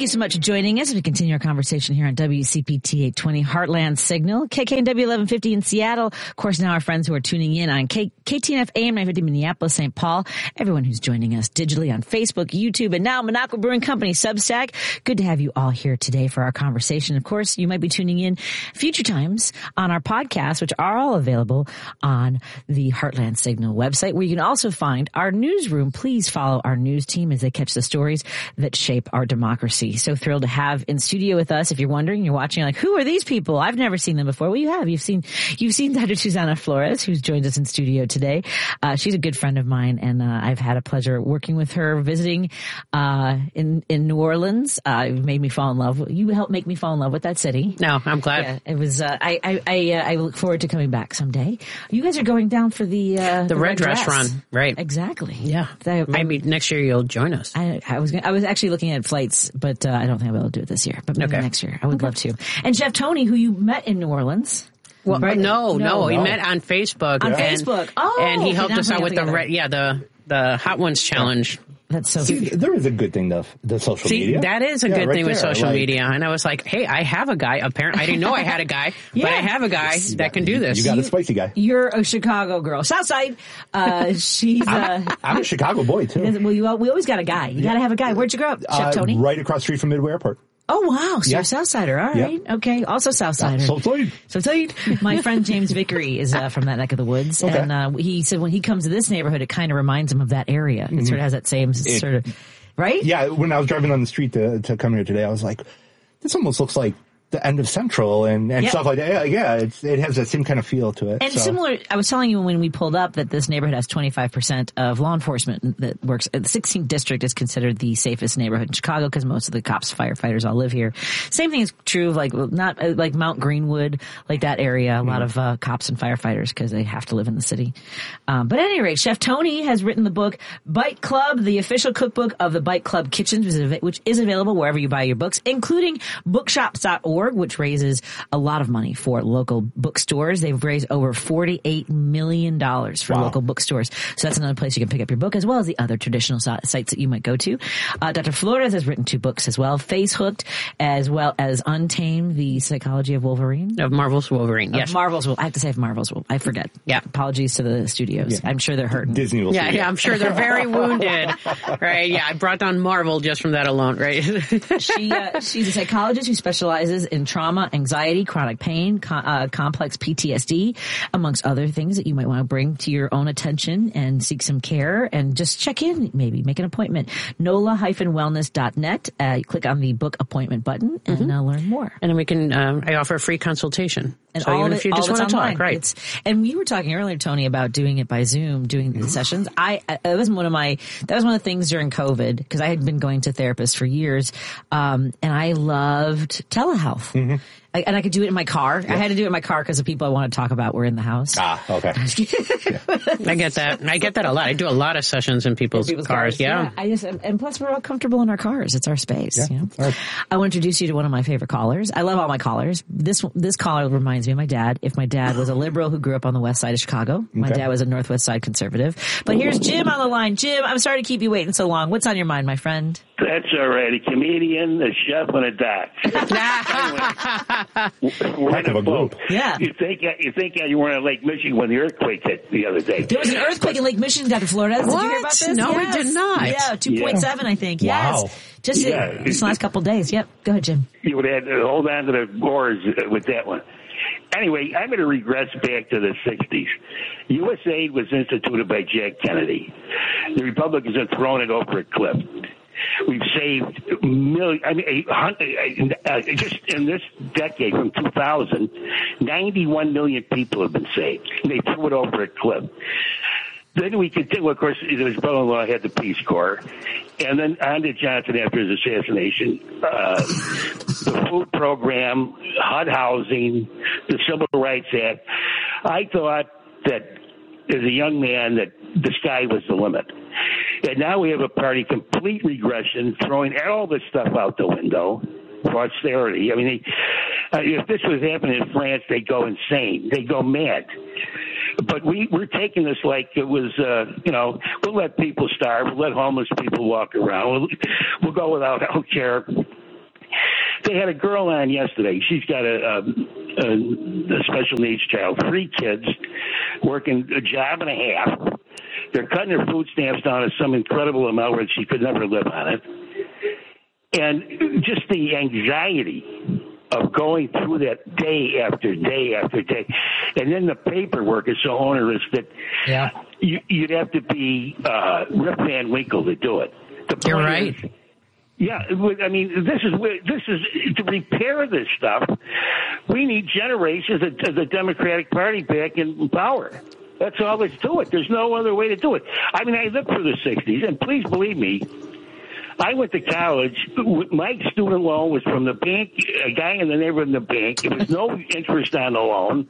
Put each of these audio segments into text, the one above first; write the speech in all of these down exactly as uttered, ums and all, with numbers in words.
you so much for joining us as we continue our conversation here on W C P T eight twenty Heartland Signal, K K N W eleven fifty in Seattle. Of course, now our friends who are tuning in on K- KTNF A M nine fifty Minneapolis, Saint Paul. Everyone who's joining us digitally on Facebook, YouTube, and now Minocqua Brewing Company Substack. Good to have you all here today for our conversation. Of course, you might be tuning in future times on our podcasts, which are all available on the Heartland Signal website, where you can also find our newsroom. Please follow our news team as they catch the stories that shape our democracy. So thrilled to have in studio with us. If you're wondering, you're watching, like, who are these people? I've never seen them before. Well, you have. You've seen, you've seen Doctor Susana Flores, who's joined us in studio today. Uh, she's a good friend of mine, and uh, I've had a pleasure working with her, visiting uh, in in New Orleans. Uh, it made me fall in love. You helped make me fall in love with that city. No, I'm glad. Yeah, it was. Uh, I I I, uh, I look forward to coming back someday. You guys are going down for the uh, the, the Red, Red Dress, Dress run, right? Exactly. Yeah. The, Maybe next year you'll join us. I, I was gonna, I was actually looking at flights, but uh, I don't think I'll be able to do it this year. But maybe Okay. next year, I would Okay. love to. And Chef Tony, who you met in New Orleans. Well, right? no, no, no, we no. met on Facebook. On and, Facebook. Oh, and he okay, helped now us I'm out with putting the it red, yeah the the Hot Ones challenge. That's so See, sweet. there is a good thing, though, the social See, media. that is a Yeah, good right thing with there, social like- media. And I was like, hey, I have a guy. Apparently, I didn't know I had a guy, Yeah. but I have a guy You that got- can do this. You got a spicy guy. You're a Chicago girl. Southside. Uh, she's, uh, I'm a Chicago boy, too. well, you, we always got a guy. You got to have a guy. Where'd you grow up, Chef Uh, Tony? right across the street from Midway Airport. Oh, wow. So Yeah. you're a Southsider. All Yeah. right. Okay. Also Southsider. So tight. So tight. My friend James Vickery is uh, from that neck of the woods. Okay. And uh, he said when he comes to this neighborhood, it kind of reminds him of that area. It sort of has that same It- sort of, right? Yeah, when I was driving on the street to, to come here today, I was like, this almost looks like the end of Central and, and Yep. stuff like that. Yeah, yeah it's, it has that same kind of feel to it. And so. similar, I was telling you when we pulled up that this neighborhood has twenty-five percent of law enforcement that works. The sixteenth district is considered the safest neighborhood in Chicago because most of the cops, firefighters all live here. Same thing is true of like, not uh, like Mount Greenwood, like that area, a lot of uh, cops and firefighters because they have to live in the city. Um, but at any rate, Chef Tony has written the book Bite Club, the official cookbook of the Bite Club Kitchens, which is av- which is available wherever you buy your books, including bookshops dot org, which raises a lot of money for local bookstores. They've raised over forty-eight million dollars for Wow. local bookstores. So that's another place you can pick up your book, as well as the other traditional si- sites that you might go to. Uh, Doctor Flores has written two books as well, Face Hooked, as well as Untamed, the Psychology of Wolverine. Of Marvel's Wolverine, yes. Of Marvel's Wolf. I have to say of Marvel's Wolf. I forget. Yeah. Apologies to the studios. Yeah. I'm sure they're hurting. Disney will Yeah, see yeah, it. I'm sure they're very wounded, right? Yeah, I brought down Marvel just from that alone, right? She uh, she's a psychologist who specializes in trauma, anxiety, chronic pain, co- uh, complex P T S D, amongst other things that you might want to bring to your own attention and seek some care and just check in, maybe make an appointment. nola dash wellness dot net. Uh, you click on the book appointment button and Mm-hmm. uh, learn more. And then we can, um, I offer a free consultation. And so all even of if it, you all just of it's want to online. talk, right? It's, and we were talking earlier, Tony, about doing it by Zoom, doing the sessions. I, I that was one of my that was one of the things during COVID because I had been going to therapists for years, um, and I loved telehealth. Mm-hmm. I, and I could do it in my car. I had to do it in my car because the people I want to talk about were in the house. Ah, okay. I get that. I get that a lot. I do a lot of sessions in people's, People's cars. Yeah. I just and plus we're all comfortable in our cars. It's our space. Yeah, You know? it's ours. I want to introduce you to one of my favorite callers. I love all my callers. This this caller reminds me of my dad. If my dad was a liberal who grew up on the west side of Chicago, my Okay. dad was a northwest side conservative. But here's Jim on the line. Jim, I'm sorry to keep you waiting so long. What's on your mind, my friend? That's all right. A comedian, a chef, and a doc. We're Heck in of a boat. group. Yeah. You think you think you were in Lake Michigan when the earthquake hit the other day? There was an earthquake in Lake Michigan, Doctor Flores. Did you hear What? about this? No, we Yes. did not. Yeah, two point seven, I think. Wow. Yes. Just Yeah. this last couple of days. Yep. Go ahead, Jim. You would have to hold on to the oars with that one. Anyway, I'm going to regress back to the sixties. U S A I D was instituted by Jack Kennedy. The Republicans have thrown it over a cliff. We've saved million. I mean, eight hundred, uh, just in this decade from two thousand, ninety-one million people have been saved. They threw it over a cliff. Then we continue. Of course, his brother-in-law had the Peace Corps, and then on to Johnson after his assassination. Uh, the food program, H U D housing, the Civil Rights Act. I thought that as a young man that the sky was the limit. And now we have a party complete regression, throwing all this stuff out the window for austerity. I mean, they, uh, if this was happening in France, they'd go insane. They'd go mad. But we, we're taking this like it was, uh, you know, we'll let people starve. We'll let homeless people walk around. We'll, we'll go without health care. they had a girl on yesterday. She's got a, a, a, a special needs child, three kids, working a job and a half. They're cutting her food stamps down to some incredible amount where she could never live on it. And just the anxiety of going through that day after day after day. And then the paperwork is so onerous that yeah. you, you'd have to be uh, Rip Van Winkle to do it. The You're point right. Is, yeah, I mean, this is this is to repair this stuff. We need generations of, of the Democratic Party back in power. That's all there's to it. There's no other way to do it. I mean, I lived through the sixties, and please believe me, I went to college. My student loan was from the bank, a guy in the neighborhood in the bank. It was no interest on the loan.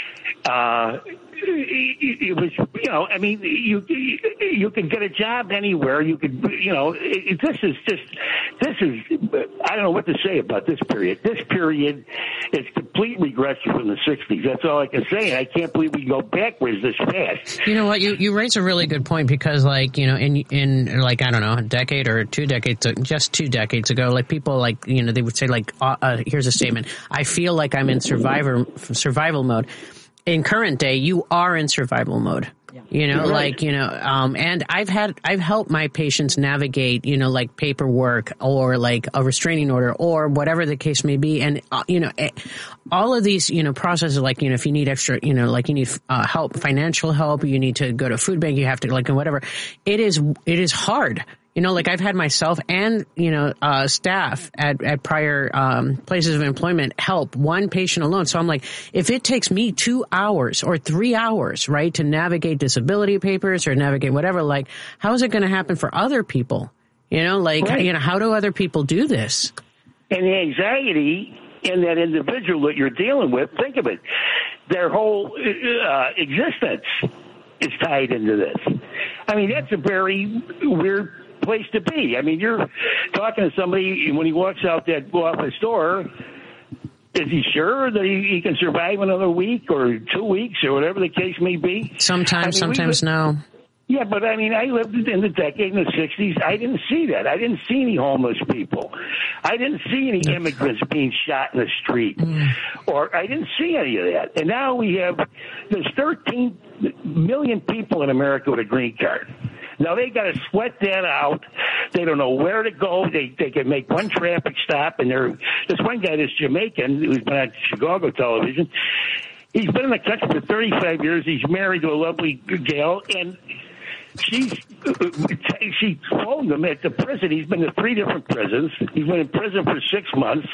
Uh, it, it was, you know, I mean, you you could get a job anywhere. You could, you know, it, this is just, this is, I don't know what to say about this period. This period is complete regression from the sixties. That's all I can say. And I can't believe we go backwards this fast. You know what? You, you raise a really good point because, like, you know, in, in like, I don't know, a decade or two decades, just two decades ago, like people like, you know, they would say like, uh, uh, here's a statement. I feel like I'm in survivor, survival mode. In current day, you are in survival mode. Yeah. You know, right. like, you know, um, and I've had, I've helped my patients navigate, you know, like paperwork or like a restraining order or whatever the case may be. And, uh, you know, all of these, you know, processes, like, you know, if you need extra, you know, like you need uh, help, financial help, you need to go to a food bank, you have to like, and whatever. It is, it is hard. You know, like I've had myself and, you know, uh, staff at, at prior, um, places of employment help one patient alone. So I'm like, if it takes me two hours or three hours, right, to navigate disability papers or navigate whatever, like, how is it going to happen for other people? You know, like, right. you know, how do other people do this? And the anxiety in that individual that you're dealing with, think of it, their whole, uh, existence is tied into this. I mean, that's a very weird place to be. I mean, you're talking to somebody when he walks out that office door. Is he sure that he, he can survive another week or two weeks or whatever the case may be? Sometimes, I mean, lived, sometimes no. Yeah, but I mean, I lived in the decade in the sixties. I didn't see that. I didn't see any homeless people. I didn't see any immigrants being shot in the street, mm. or I didn't see any of that. And now we have there's thirteen million people in America with a green card. Now they got to sweat that out. They don't know where to go. They they can make one traffic stop, and they're this one guy, this Jamaican, who's been on Chicago television. He's been in the country for thirty-five years. He's married to a lovely gal, and she's she phoned him at the prison. He's been to three different prisons. He's been in prison for six months.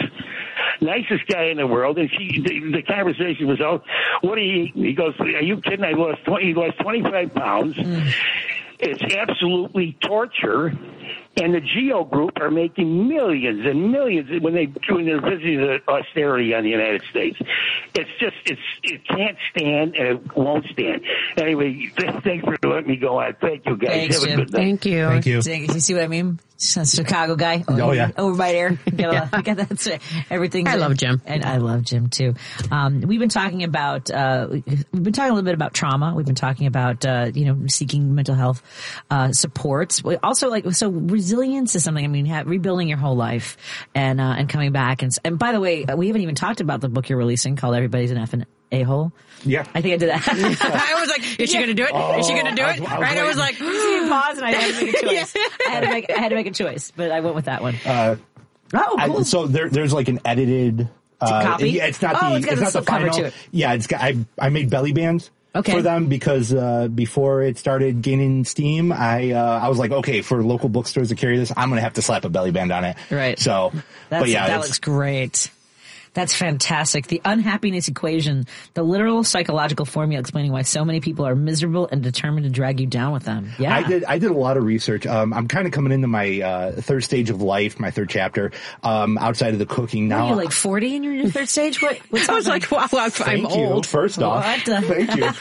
Nicest guy in the world. And she, the, the conversation was, "Oh, what do you eat?" He goes, "Are you kidding? I lost twenty. He lost twenty-five pounds." Mm. It's absolutely torture, and the Geo Group are making millions and millions when they when they're visiting the austerity on the United States. It's just it's it can't stand and it won't stand. Anyway, thanks for letting me go on. Thank you, guys. Thanks, Have a Jim. good night. Thank you. Thank you. You see what I mean? Chicago guy. Oh, yeah. Over by there. Yeah. That's it. Everything. I love Jim. And I love Jim too. Um, we've been talking about, uh, we've been talking a little bit about trauma. We've been talking about, uh, you know, seeking mental health, uh, supports. Also, like, so resilience is something, I mean, have, rebuilding your whole life and, uh, and coming back. And, and by the way, we haven't even talked about the book you're releasing called Everybody's an Effing A-hole. Yeah. I think I did that. I was like, is she going to do it? Oh, is she going to do it? I was, I was right? I was like, you pause and I had to make a choice. I had to make, I had to make a choice, but I went with that one. Uh, oh, cool. I, so there, there's like an edited, uh, copy? Yeah, it's not oh, the, it's, it's not the final. To it. Yeah, it's got, I, I made belly bands. Okay. For them because uh before it started gaining steam, I uh I was like, okay, for local bookstores to carry this, I'm gonna have to slap a belly band on it. Right. So, That's, but yeah, that looks great. That's fantastic. The unhappiness equation, the literal psychological formula explaining why so many people are miserable and determined to drag you down with them. Yeah. I did, I did a lot of research. Um, I'm kind of coming into my, uh, third stage of life, my third chapter, um, outside of the cooking now. Are you like forty in your third stage? What? What's I was like, wow, I'm Thank old. You, first off. What the? Thank you.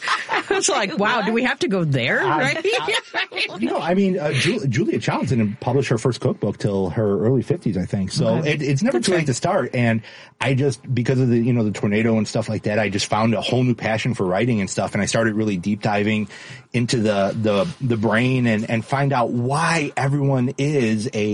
I was like, wow, do we have to go there? I, right? I, you know, I mean, uh, Ju- Julia Childs didn't publish her first cookbook till her early fifties, I think. So okay. it, it's never That's too late right. to start. And I just, because of the, you know, the tornado and stuff like that, I just found a whole new passion for writing and stuff. And I started really deep diving into the, the, the brain and, and find out why everyone is a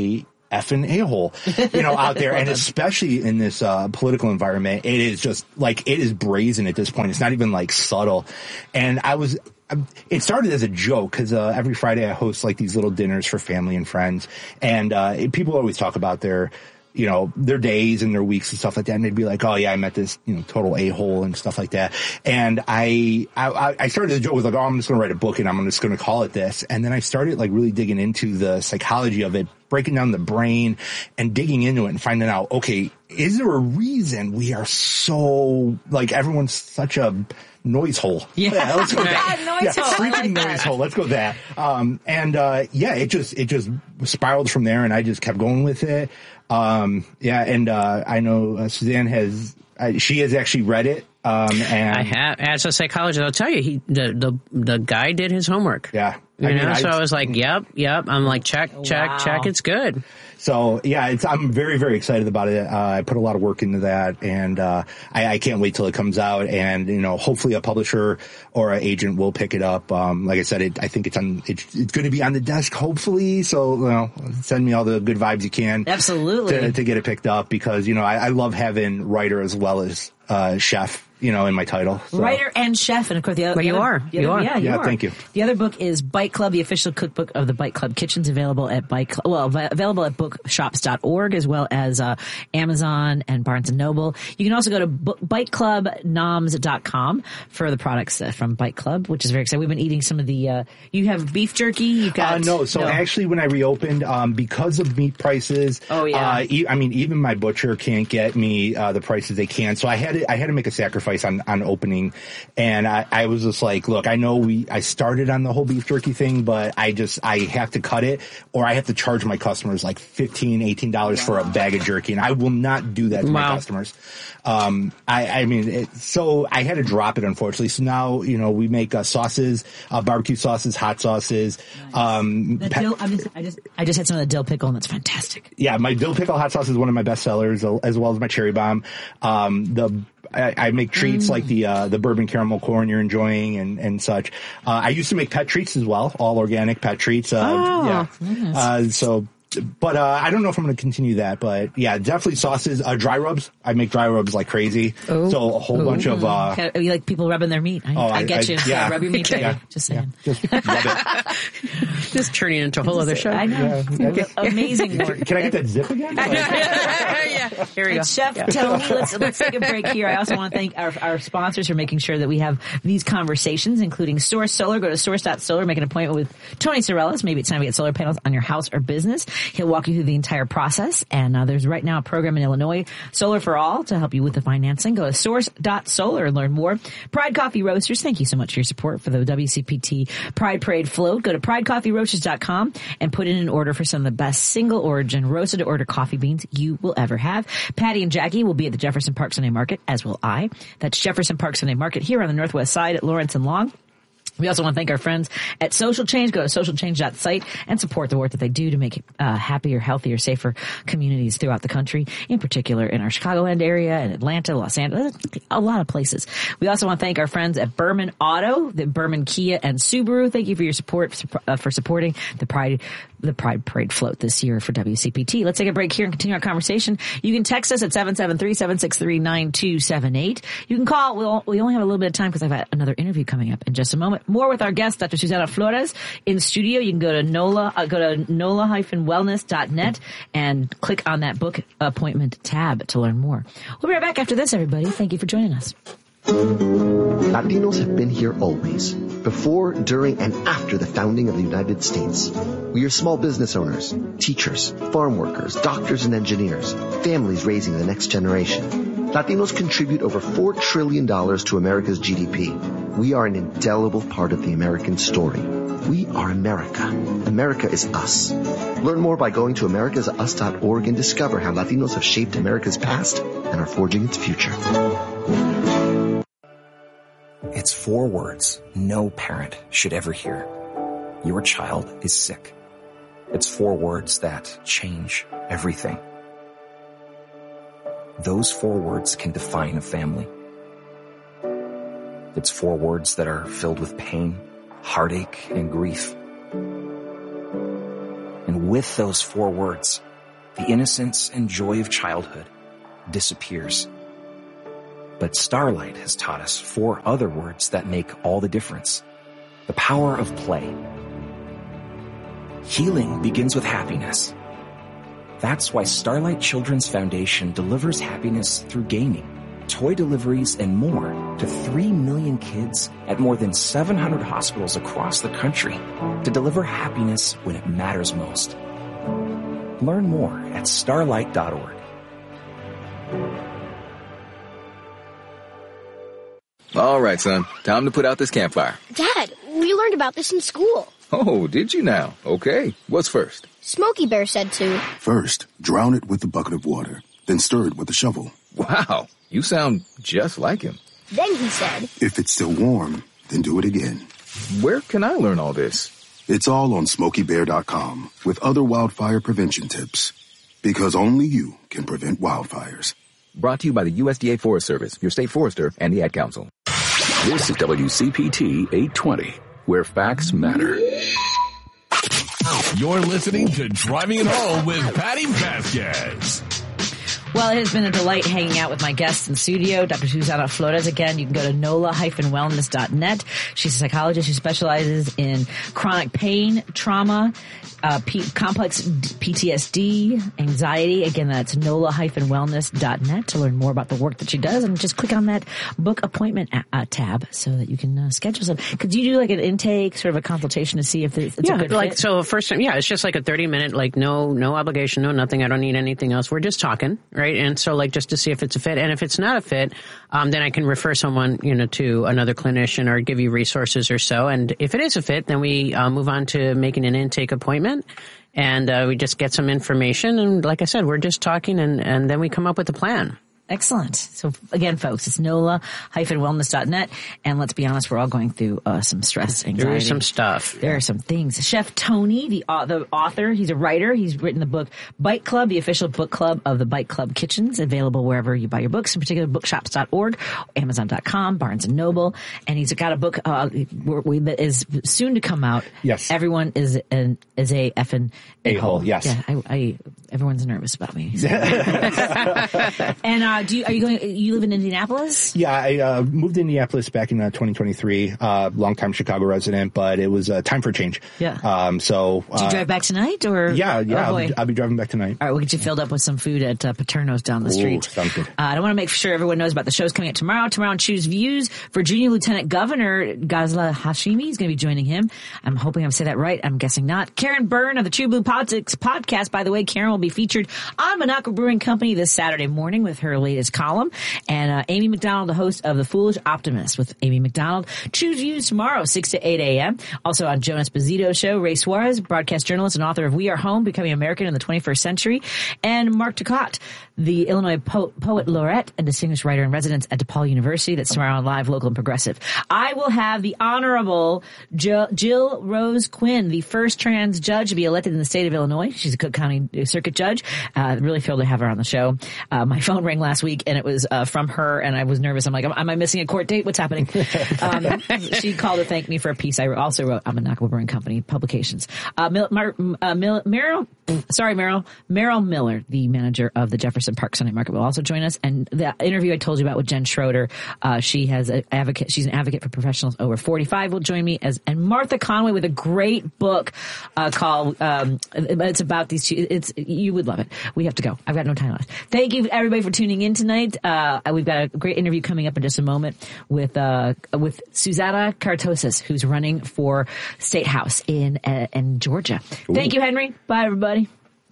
effing a-hole, you know, out there. And especially in this uh, political environment, it is just like, it is brazen at this point. It's not even like subtle. And I was, it started as a joke because uh, every Friday I host like these little dinners for family and friends. And uh, people always talk about their, you know, their days and their weeks and stuff like that. And they'd be like, oh yeah, I met this, you know, total a-hole and stuff like that. And I, I, I started the joke with like, oh, I'm just going to write a book and I'm just going to call it this. And then I started like really digging into the psychology of it, breaking down the brain and digging into it and finding out, okay, is there a reason we are so, like, everyone's such a noise hole? Yeah, yeah let's go that. noise yeah, hole. freaking like noise that. hole. Let's go that. Um, and, uh, yeah, it just, it just spiraled from there and I just kept going with it. Um, yeah, and, uh, I know uh, Suzanne has, uh, she has actually read it. Um, and I have, as a psychologist, I'll tell you, he, the, the, the guy did his homework. Yeah. You I know, mean, so I, I was like, yep, yep. I'm like, check, check, Wow. check. It's good. So yeah, it's, I'm very, very excited about it. Uh, I put a lot of work into that and, uh, I, I can't wait till it comes out and, you know, hopefully a publisher or an agent will pick it up. Um, like I said, it, I think it's on, it's, it's going to be on the desk, hopefully. So, you know, send me all the good vibes you can. Absolutely. To, to get it picked up because, you know, I, I love having writer as well as, uh, chef, you know, in my title. So. Writer and chef, and of course the other. Well, the you other, are. the You other, are. Yeah, you Yeah, are. thank you. The other book is Bite Club, the official cookbook of the Bite Club Kitchens, available at Bite Club, well, av- available at bookshops dot org as well as uh, Amazon and Barnes and Noble. You can also go to bite club noms dot com for the products uh, from Bite Club, which is very exciting. We've been eating some of the. Uh, you have beef jerky. You've got Uh, no, so actually when I reopened, um, because of meat prices, Oh, yeah. uh, e- I mean, even my butcher can't get me, uh, the prices they can. So I had to, I had to make a sacrifice on, on opening. And I, I was just like, look, I know we, I started on the whole beef jerky thing, but I just, I have to cut it or I have to charge my customers like fifteen, eighteen dollars for a bag of jerky. And I will not do that to my Wow. customers. Um, I, I mean, it, so I had to drop it, unfortunately. So now, you know, we make uh, sauces, uh, barbecue sauces, hot sauces. Um, The pe- dill, I'm just, I just, I just had some of the dill pickle, and it's fantastic. yeah, my dill pickle hot sauce is one of my best sellers, as well as my cherry bomb. Um, the I, I make treats Mm. like the uh, the bourbon caramel corn you're enjoying and and such. Uh, I used to make pet treats as well, all organic pet treats. Uh, Oh, yeah, uh, so. But uh, I don't know if I'm going to continue that. But yeah, definitely sauces, uh, dry rubs. I make dry rubs like crazy. Ooh. So a whole Ooh. bunch of. Uh, Okay, you like people rubbing their meat. I, Oh, I I- get I- you. yeah. Rub your meat, baby. Yeah. Just saying. just love it. Just turning into a whole other show. I know. Yeah. Amazing work. Can I get that zip again? Like, yeah. Here we go. And Chef Tony, let's let's take a break here. I also want to thank our our sponsors for making sure that we have these conversations, including Source Solar. Go to source dot solar, make an appointment with Tony Sorellis. Maybe it's time to get solar panels on your house or business. He'll walk you through the entire process. And uh, there's right now a program in Illinois, Solar for All, to help you with the financing. Go to source dot solar and learn more. Pride Coffee Roasters, thank you so much for your support for the W C P T Pride Parade float. Go to pride coffee roasters dot com and put in an order for some of the best single origin roasted to order coffee beans you will ever have. Patty and Jackie will be at the Jefferson Park Sunday Market, as will I. That's Jefferson Park Sunday Market here on the Northwest Side at Lawrence and Long. We also want to thank our friends at Social Change. Go to social change dot site and support the work that they do to make uh, happier, healthier, safer communities throughout the country, in particular in our Chicagoland area and Atlanta, Los Angeles, a lot of places. We also want to thank our friends at Berman Auto, the Berman Kia and Subaru. Thank you for your support, uh, for supporting the Pride the Pride Parade float this year for W C P T. Let's take a break here and continue our conversation. You can text us at seven seven three, seven six three, nine two seven eight. You can call. We'll, we only have a little bit of time because I've got another interview coming up in just a moment. More with our guest, Doctor Susana Flores, in studio. You can go to NOLA, uh, go to nola dash wellness dot net and click on that book appointment tab to learn more. We'll be right back after this, everybody. Thank you for joining us. Latinos have been here always, before, during, and after the founding of the United States. We are small business owners, teachers, farm workers, doctors and engineers, families raising the next generation. Latinos contribute over four trillion dollars to America's G D P. We are an indelible part of the American story. We are America. America is us. Learn more by going to americas us dot org and discover how Latinos have shaped America's past and are forging its future. It's four words no parent should ever hear. Your child is sick. It's four words that change everything. Those four words can define a family. It's four words that are filled with pain, heartache, and grief. And with those four words the innocence and joy of childhood disappears. But Starlight has taught us four other words that make all the difference. The power of play. Healing begins with happiness. That's why Starlight Children's Foundation delivers happiness through gaming, toy deliveries, and more to three million kids at more than seven hundred hospitals across the country to deliver happiness when it matters most. Learn more at starlight dot org. All right, son. Time to put out this campfire. Dad, we learned about this in school. Oh, did you now? Okay. What's first? Smokey Bear said to. First, drown it with a bucket of water, then stir it with a shovel. Wow, you sound just like him. Then he said, if it's still warm, then do it again. Where can I learn all this? It's all on smokey bear dot com with other wildfire prevention tips. Because only you can prevent wildfires. Brought to you by the U S D A Forest Service, your state forester, and the Ad Council. This is W C P T eight twenty, where facts matter. You're listening to Driving It Home with Patty Vasquez. Well, it has been a delight hanging out with my guests in studio, Doctor Susana Flores. Again, you can go to nola dash wellness dot net. She's a psychologist who specializes in chronic pain, trauma, uh, P- complex P T S D, anxiety. Again, that's nola dash wellness dot net to learn more about the work that she does. And just click on that book appointment uh, tab so that you can uh, schedule some. Could you do like an intake, sort of a consultation to see if it's yeah, a good like, fit? so first time, yeah, it's just like a thirty minute, like no, no obligation, no nothing. I don't need anything else. We're just talking. Right. And so like just to see if it's a fit. And if it's not a fit, um, then I can refer someone, you know, to another clinician or give you resources or so. And if it is a fit, then we uh, move on to making an intake appointment. And uh, we just get some information. And like I said, we're just talking and, and then we come up with a plan. Excellent. So again, folks, it's nola dash wellness dot net. And let's be honest, we're all going through uh, some stress, anxiety. There is some stuff. There are some things. Chef Tony, the uh, the author, he's a writer. He's written the book Bite Club, the official book club of the Bite Club Kitchens, available wherever you buy your books, in particular bookshops dot org, amazon dot com, Barnes and Noble. And he's got a book uh, that is soon to come out. Yes. Everyone is an is a effing a-hole. Yes. Yeah. I, I everyone's nervous about me. And uh, do you, are you going? You live in Indianapolis? Yeah, I uh, moved to Indianapolis back in uh, twenty twenty-three. Uh, longtime Chicago resident, but it was uh, time for a change. Yeah. Um. So. Uh, do you drive back tonight, or? Yeah. Yeah. Oh, I'll, boy. be, I'll be driving back tonight. All right, we'll get you filled up with some food at uh, Paterno's down the street. Ooh, sounds good. Uh, I want to make sure everyone knows about the shows coming up tomorrow. Tomorrow on Choose Views, Virginia Lieutenant Governor Ghazla Hashimi is going to be joining him. I'm hoping I'm saying that right. I'm guessing not. Karen Byrne of the True Blue Politics podcast. By the way, Karen will be featured on Minocqua Brewing Company this Saturday morning with her latest column. And uh, Amy McDonald, the host of The Foolish Optimist with Amy McDonald. Choose Views tomorrow, six to eight a.m. Also on Joe Esposito's show, Ray Suarez, broadcast journalist and author of We Are Home, Becoming American in the twenty-first Century. And Mark Ducat, the Illinois po- poet laureate and distinguished writer in residence at DePaul University. That's tomorrow on Live, Local, and Progressive. I will have the Honorable Jill, Jill Rose Quinn, the first trans judge to be elected in the state of Illinois. She's a Cook County Circuit Judge. Uh, really thrilled to have her on the show. Uh, my phone rang last week and it was uh, from her, and I was nervous. I'm like, am, am I missing a court date? What's happening? Um, she called to thank me for a piece I also wrote on Minocqua Brewing Company Publications. Uh, Mil- Mar- uh, Mil- Meryl, sorry, Meryl, Meryl Miller, the manager of the Jefferson Park Sunday Market, will also join us. And the interview I told you about with Jen Schroeder, uh, she has an advocate. She's an advocate for professionals over forty-five. Will join me as, and Martha Conway with a great book uh, called. Um, it's about these two. It's you would love it. We have to go. I've got no time left. Thank you everybody for tuning in tonight. Uh, we've got a great interview coming up in just a moment with uh, with Susana Kartosis, who's running for State House in uh, in Georgia. Ooh. Thank you, Henry. Bye, everybody.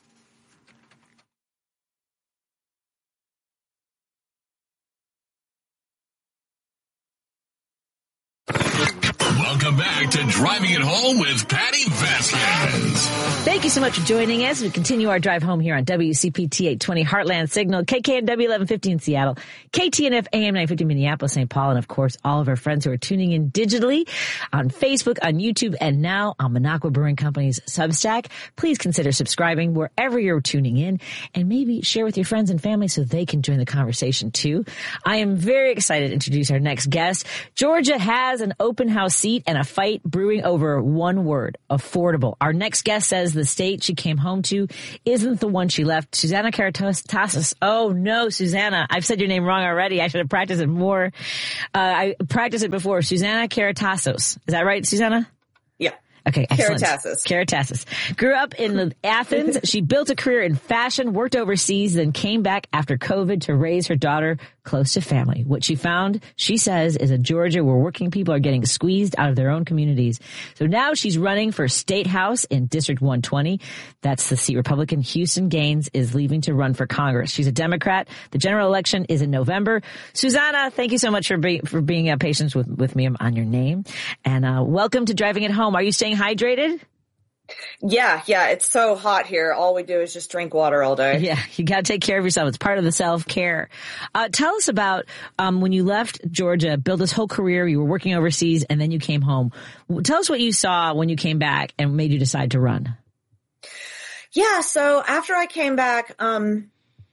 Welcome back to Driving It Home with Patty Vasquez. Thank you so much for joining us. We continue our drive home here on W C P T eight twenty Heartland Signal, K K N W eleven fifty in Seattle, K T N F A M nine fifty Minneapolis, Saint Paul, and of course all of our friends who are tuning in digitally on Facebook, on YouTube, and now on Minocqua Brewing Company's Substack. Please consider subscribing wherever you're tuning in, and maybe share with your friends and family so they can join the conversation too. I am very excited to introduce our next guest. Georgia has an open house seat heat and a fight brewing over one word, affordable. Our next guest says the state she came home to isn't the one she left. Susanna Karatazos. Oh no, Susanna. I've said your name wrong already. I should have practiced it more. Uh, I practiced it before. Susanna Karatazos. Is that right, Susanna? Yeah. Okay, excellent. Karatazos. Karatazos. Grew up in Athens. She built a career in fashion, worked overseas, then came back after COVID to raise her daughter close to family. What she found, she says, is a Georgia where working people are getting squeezed out of their own communities. So now she's running for State House in District one twenty. That's the seat Republican Houston Gaines is leaving to run for Congress. She's a Democrat. The general election is in November. Susanna, thank you so much for, be, for being uh, patient with, with me on your name. And uh, welcome to Driving It Home. Are you staying hydrated? Yeah, yeah, it's so hot here. All we do is just drink water all day. Yeah, you got to take care of yourself. It's part of the self-care. Uh, tell us about um, when you left Georgia, built this whole career, you were working overseas, and then you came home. Tell us what you saw when you came back and made you decide to run. Yeah, so after I came back, um,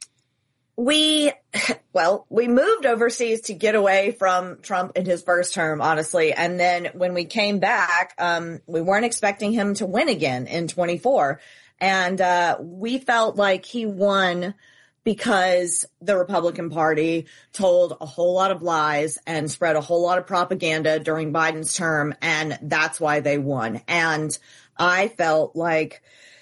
we, well, we moved overseas to get away from Trump in his first term, honestly. And then when we came back, um, we weren't expecting him to win again in twenty-four. And, uh, we felt like he won because the Republican Party told a whole lot of lies and spread a whole lot of propaganda during Biden's term. And that's why they won. And I felt like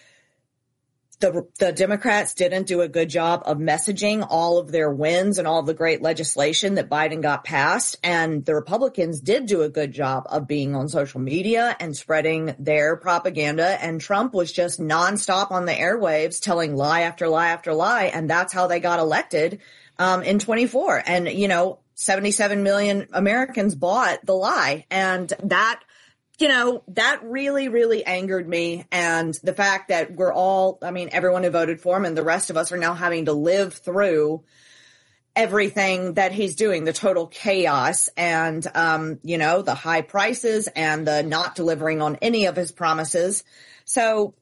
The, the Democrats didn't do a good job of messaging all of their wins and all of the great legislation that Biden got passed. And the Republicans did do a good job of being on social media and spreading their propaganda. And Trump was just nonstop on the airwaves telling lie after lie after lie. And that's how they got elected um, in twenty-four. And, you know, seventy-seven million Americans bought the lie. And that You know, that really, really angered me. And the fact that we're all, I mean, everyone who voted for him and the rest of us are now having to live through everything that he's doing, the total chaos and, um, you know, the high prices and the not delivering on any of his promises. So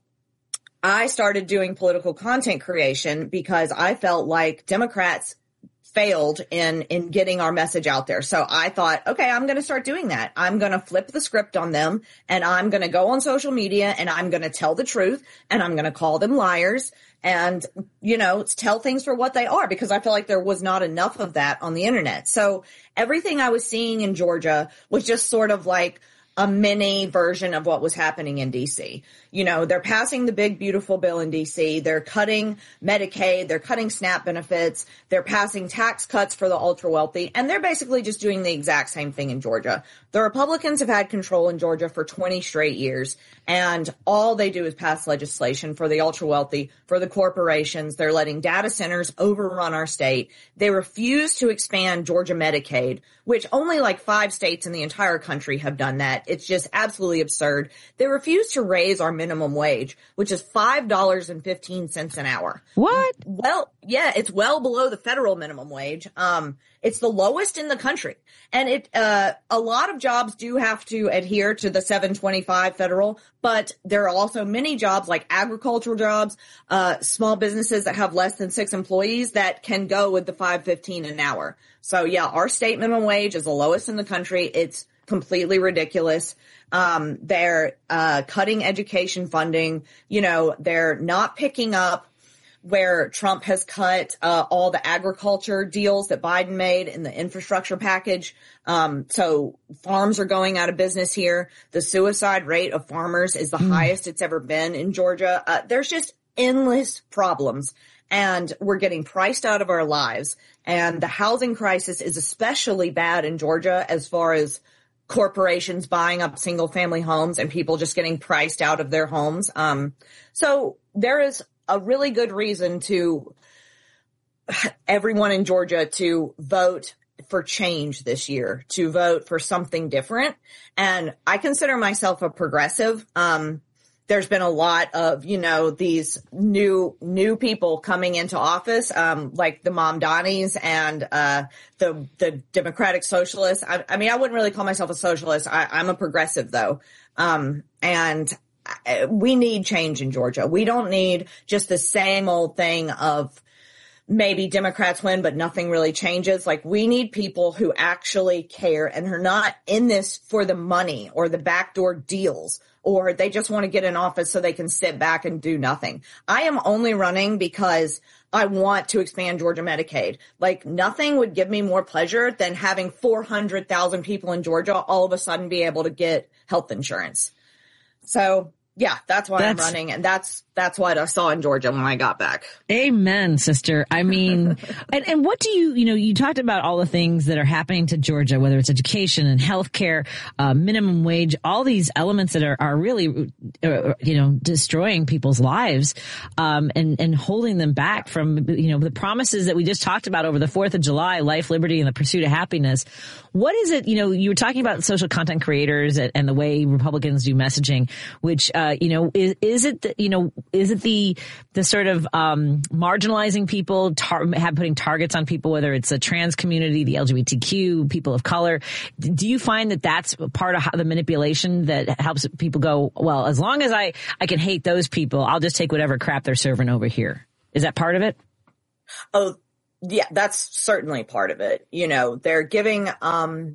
I started doing political content creation because I felt like Democrats failed in, in getting our message out there. So I thought, okay, I'm going to start doing that. I'm going to flip the script on them and I'm going to go on social media and I'm going to tell the truth and I'm going to call them liars and, you know, tell things for what they are because I feel like there was not enough of that on the internet. So everything I was seeing in Georgia was just sort of like a mini version of what was happening in D C. You know, they're passing the big, beautiful bill in D C. They're cutting Medicaid. They're cutting SNAP benefits. They're passing tax cuts for the ultra wealthy. And they're basically just doing the exact same thing in Georgia. The Republicans have had control in Georgia for twenty straight years. And all they do is pass legislation for the ultra wealthy, for the corporations. They're letting data centers overrun our state. They refuse to expand Georgia Medicaid, which only like five states in the entire country have done that. It's just absolutely absurd. They refuse to raise our minimum wage, which is five dollars and fifteen cents an hour. What? Well, yeah, it's well below the federal minimum wage. Um, it's the lowest in the country. And it, uh, a lot of jobs do have to adhere to the seven twenty-five federal, but there are also many jobs like agricultural jobs, uh, small businesses that have less than six employees that can go with the five fifteen an hour. So yeah, our state minimum wage is the lowest in the country. It's completely ridiculous. Um, they're, uh, cutting education funding. You know, they're not picking up where Trump has cut, uh, all the agriculture deals that Biden made in the infrastructure package. Um, so farms are going out of business here. The suicide rate of farmers is the mm. highest it's ever been in Georgia. Uh, there's just endless problems and we're getting priced out of our lives. And the housing crisis is especially bad in Georgia as far as corporations buying up single family homes and people just getting priced out of their homes. Um, so there is a really good reason to everyone in Georgia to vote for change this year, to vote for something different. And I consider myself a progressive. Um, there's been a lot of, you know, these new, new people coming into office, um, like the Mamdanis and, uh, the, the Democratic Socialists. I, I mean, I wouldn't really call myself a socialist. I, I'm a progressive though. Um, and we need change in Georgia. We don't need just the same old thing of maybe Democrats win, but nothing really changes. Like, we need people who actually care and are not in this for the money or the backdoor deals, or they just want to get in office so they can sit back and do nothing. I am only running because I want to expand Georgia Medicaid. Like, nothing would give me more pleasure than having four hundred thousand people in Georgia all of a sudden be able to get health insurance. So, yeah, that's why that's, I'm running, and that's that's what I saw in Georgia when I got back. Amen, sister. I mean, and, and what do you, you know, you talked about all the things that are happening to Georgia, whether it's education and healthcare, uh, minimum wage, all these elements that are, are really, uh, you know, destroying people's lives, um, and, and holding them back from, you know, the promises that we just talked about over the fourth of July, life, liberty, and the pursuit of happiness. What is it, you know, you were talking about social content creators and, and the way Republicans do messaging, which, uh, you know, is, is it, the, you know, is it the, the sort of, um, marginalizing people, tar- have putting targets on people, whether it's the trans community, the L G B T Q, people of color? Do you find that that's part of how the manipulation that helps people go, well, as long as I, I can hate those people, I'll just take whatever crap they're serving over here? Is that part of it? Oh, yeah, that's certainly part of it. You know, they're giving, um,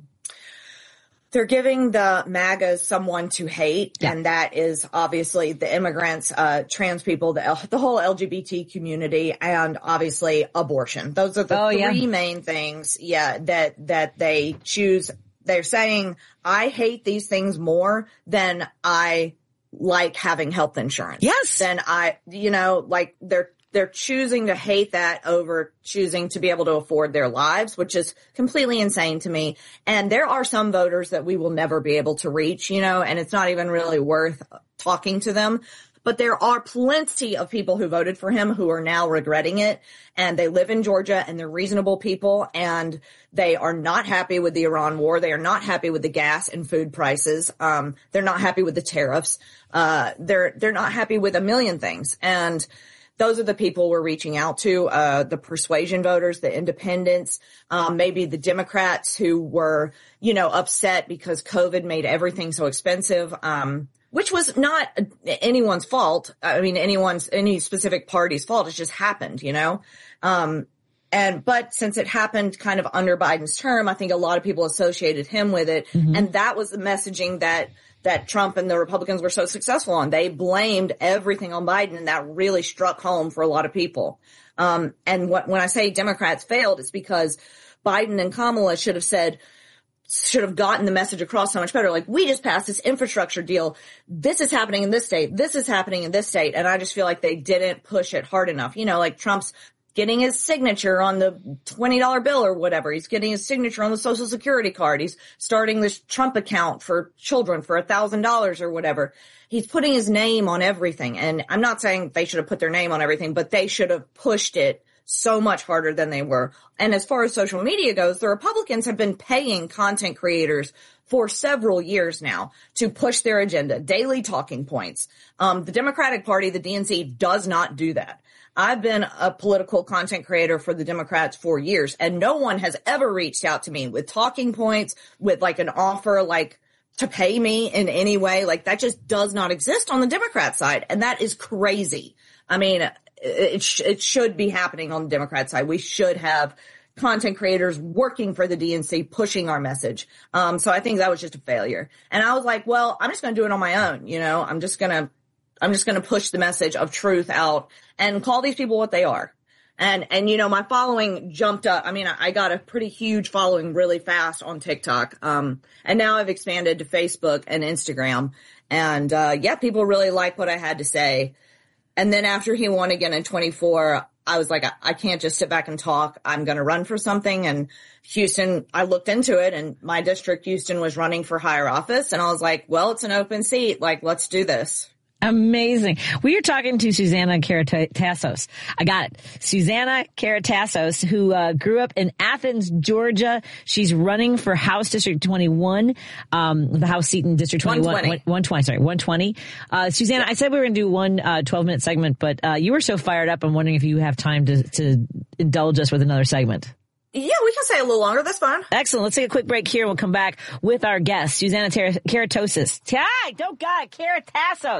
They're giving the MAGAs someone to hate, yeah. and that is obviously the immigrants, uh, trans people, the, L- the whole L G B T community, and obviously abortion. Those are the oh, three yeah. main things, yeah, that, that they choose. They're saying, I hate these things more than I like having health insurance. Yes. Then I, you know, like they're, They're choosing to hate that over choosing to be able to afford their lives, which is completely insane to me. And there are some voters that we will never be able to reach, you know, and it's not even really worth talking to them. But there are plenty of people who voted for him who are now regretting it. And they live in Georgia, and they're reasonable people, and they are not happy with the Iran war. They are not happy with the gas and food prices. Um, they're not happy with the tariffs. Uh, they're, they're not happy with a million things. And those are the people we're reaching out to, uh, the persuasion voters, the independents, um, maybe the Democrats who were, you know, upset because COVID made everything so expensive, um, which was not anyone's fault. I mean, anyone's, any specific party's fault. It just happened, you know? Um, and, but since it happened kind of under Biden's term, I think a lot of people associated him with it. Mm-hmm. And that was the messaging that, that Trump and the Republicans were so successful on. They blamed everything on Biden, and that really struck home for a lot of people. Um, and what, when I say Democrats failed, it's because Biden and Kamala should have said, should have gotten the message across so much better. Like, we just passed this infrastructure deal. This is happening in this state. This is happening in this state. And I just feel like they didn't push it hard enough. You know, like Trump's getting his signature on the twenty dollar bill or whatever. He's getting his signature on the Social Security card. He's starting this Trump account for children for a thousand dollars or whatever. He's putting his name on everything. And I'm not saying they should have put their name on everything, but they should have pushed it so much harder than they were. And as far as social media goes, the Republicans have been paying content creators for several years now to push their agenda, daily talking points. Um, the Democratic Party, the D N C, does not do that. I've been a political content creator for the Democrats for years, and no one has ever reached out to me with talking points, with like an offer, like to pay me in any way. Like, that just does not exist on the Democrat side. And that is crazy. I mean, it, sh- it should be happening on the Democrat side. We should have content creators working for the D N C, pushing our message. Um, so I think that was just a failure. And I was like, well, I'm just going to do it on my own. You know, I'm just going to, I'm just going to push the message of truth out and call these people what they are. And, and, you know, my following jumped up. I mean, I, I got a pretty huge following really fast on TikTok. Um, and now I've expanded to Facebook and Instagram. And, uh, yeah, people really like what I had to say. And then after he won again in twenty-four, I was like, I, I can't just sit back and talk. I'm going to run for something. And Houston, I looked into it, and my district, Houston, was running for higher office. And I was like, well, it's an open seat. Like, let's do this. Amazing. We are talking to Susanna Karatassos. I got it. Susanna Karatassos, who uh, grew up in Athens, Georgia. She's running for House District twenty-one, um, the House seat in District twenty-one. one twenty. one twenty, sorry, one twenty. Uh, Susanna, I said we were going to do one uh, twelve-minute segment, but uh, you were so fired up, I'm wondering if you have time to, to indulge us with another segment. Yeah, we can stay a little longer. That's fine. Excellent. Let's take a quick break here, and we'll come back with our guest, Susanna Karatassos. Hi, don't God, Karatassos.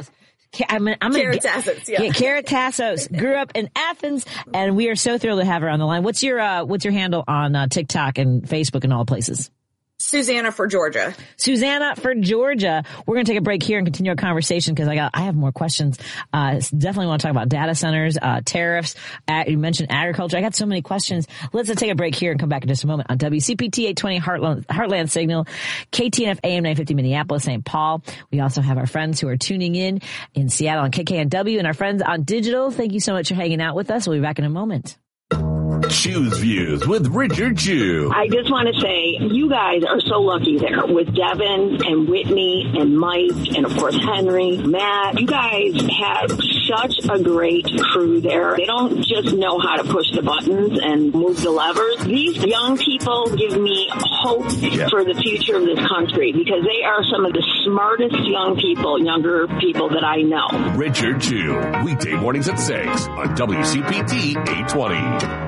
I'm, I'm Kara Tassos, yeah. yeah. Kara Tassos grew up in Athens, and we are so thrilled to have her on the line. What's your uh, what's your handle on uh, TikTok and Facebook and all places? Susanna for Georgia. Susanna for Georgia. We're going to take a break here and continue our conversation because I got I have more questions. Uh, definitely want to talk about data centers, uh, tariffs. Ag- you mentioned agriculture. I got so many questions. Let's uh, take a break here and come back in just a moment on W C P T eight twenty Heartland, Heartland Signal, K T N F A M nine fifty Minneapolis, Saint Paul. We also have our friends who are tuning in in Seattle on K K N W and our friends on digital. Thank you so much for hanging out with us. We'll be back in a moment. Choose Views with Richard Chew. I just want to say you guys are so lucky there with Devin and Whitney and Mike and, of course, Henry, Matt. You guys have such a great crew there. They don't just know how to push the buttons and move the levers. These young people give me hope yeah. for the future of this country because they are some of the smartest young people, younger people that I know. Richard Chew, weekday mornings at six on W C P T eight twenty.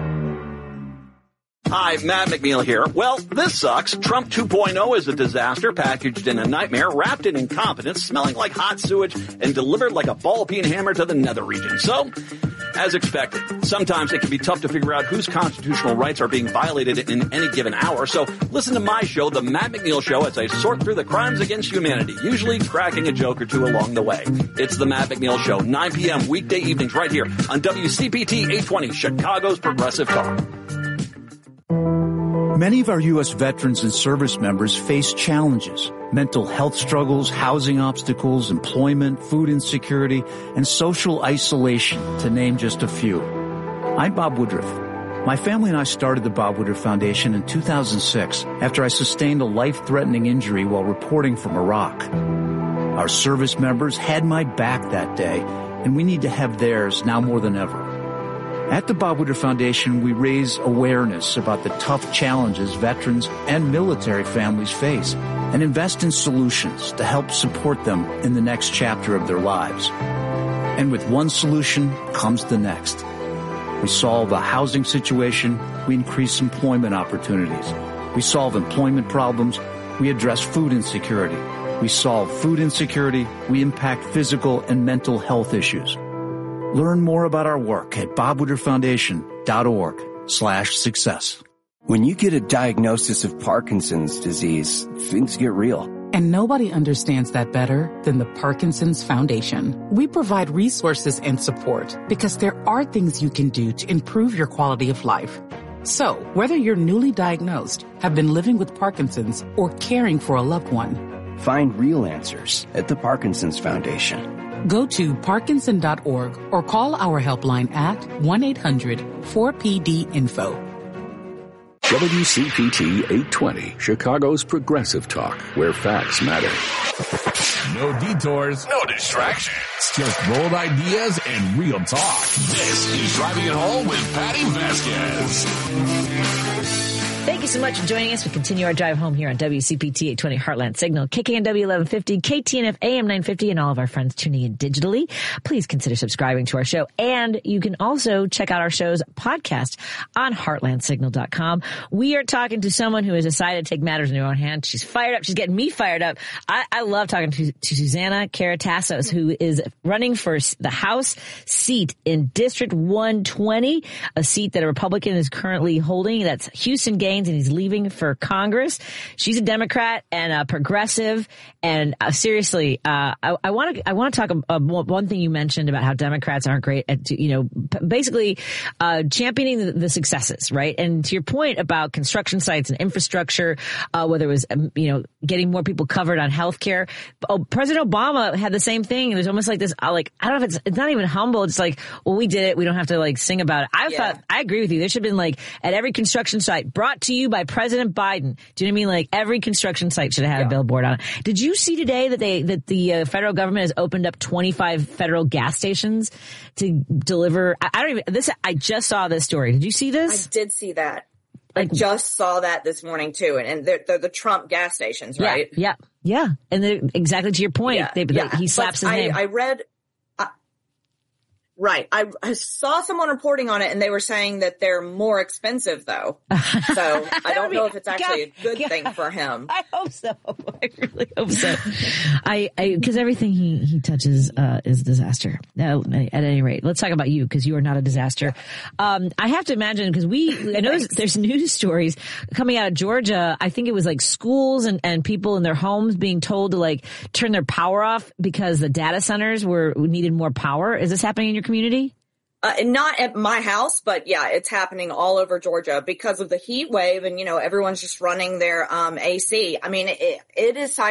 Hi, Matt McNeil here. Well, this sucks. Trump two point oh is a disaster packaged in a nightmare, wrapped in incompetence, smelling like hot sewage, and delivered like a ball-peen hammer to the nether region. So, as expected, sometimes it can be tough to figure out whose constitutional rights are being violated in any given hour. So listen to my show, The Matt McNeil Show, as I sort through the crimes against humanity, usually cracking a joke or two along the way. It's The Matt McNeil Show, nine p.m. weekday evenings right here on W C P T eight twenty, Chicago's Progressive Talk. Many of our U S veterans and service members face challenges, mental health struggles, housing obstacles, employment, food insecurity, and social isolation, to name just a few. I'm Bob Woodruff. My family and I started the Bob Woodruff Foundation in two thousand six after I sustained a life-threatening injury while reporting from Iraq. Our service members had my back that day, and we need to have theirs now more than ever. At the Bob Woodruff Foundation, we raise awareness about the tough challenges veterans and military families face and invest in solutions to help support them in the next chapter of their lives. And with one solution comes the next. We solve a housing situation, we increase employment opportunities. We solve employment problems, we address food insecurity. We solve food insecurity, we impact physical and mental health issues. Learn more about our work at bobwoodrufffoundation.org slash success. When you get a diagnosis of Parkinson's disease, things get real. And nobody understands that better than the Parkinson's Foundation. We provide resources and support because there are things you can do to improve your quality of life. So, whether you're newly diagnosed, have been living with Parkinson's, or caring for a loved one, find real answers at the Parkinson's Foundation. Go to parkinson dot org or call our helpline at one eight hundred four P D info. W C P T eight twenty, Chicago's Progressive Talk, where facts matter. No detours, no distractions, just bold ideas and real talk. This is Driving It Home with Patty Vasquez. Thank you so much for joining us. We continue our drive home here on W C P T eight twenty Heartland Signal, K K N W eleven fifty, K T N F A M nine fifty, and all of our friends tuning in digitally. Please consider subscribing to our show. And you can also check out our show's podcast on heartland signal dot com. We are talking to someone who has decided to take matters in her own hands. She's fired up. She's getting me fired up. I, I love talking to, to Susanna Kara Tassos, who is running for the House seat in District one twenty, a seat that a Republican is currently holding. That's Houston Gaines, and he's leaving for Congress. She's a Democrat and a progressive. And uh, seriously, uh, I want to I want to talk about one thing you mentioned about how Democrats aren't great at, you know, basically uh, championing the, the successes, right? And to your point about construction sites and infrastructure, uh, whether it was, um, you know, getting more people covered on healthcare. Oh, President Obama had the same thing. It was almost like this, uh, like, I don't know if it's, it's not even humble. It's like, well, we did it. We don't have to like sing about it. I yeah. thought, I agree with you. There should have been like at every construction site brought to you by President Biden. Do you know what I mean? Like every construction site should have had yeah. a billboard on it. Did you see today that they, that the uh, federal government has opened up twenty-five federal gas stations to deliver? I, I don't even, this, I just saw this story. Did you see this? I did see that. I just saw that this morning too, and, and they're, they're the Trump gas stations, right? Yeah, yeah, yeah. And exactly to your point, yeah, they, yeah. They, he slaps but his I, name. I read, I, Right. I, I saw someone reporting on it, and they were saying that they're more expensive, though. So I don't know if it's actually a good yeah, thing for him. I hope so. I really hope so. I because everything he he touches uh, is disaster. No, at any rate, let's talk about you, because you are not a disaster. Um, I have to imagine, because we I know there's, there's news stories coming out of Georgia. I think it was like schools and and people in their homes being told to like turn their power off because the data centers were needed more power. Is this happening in your community? Uh, not at my house, but yeah, it's happening all over Georgia because of the heat wave, and you know everyone's just running their um A C. I mean, it, it is